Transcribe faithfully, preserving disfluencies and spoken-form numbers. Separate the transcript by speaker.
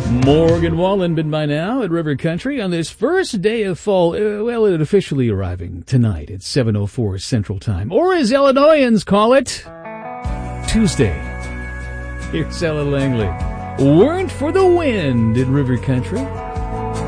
Speaker 1: Morgan Wallen been by now at River Country on this first day of fall. Uh, well, it officially arriving tonight at seven oh four Central Time, or as Illinoisans call it, Tuesday. Here's Ella Langley. Weren't for the wind in River Country.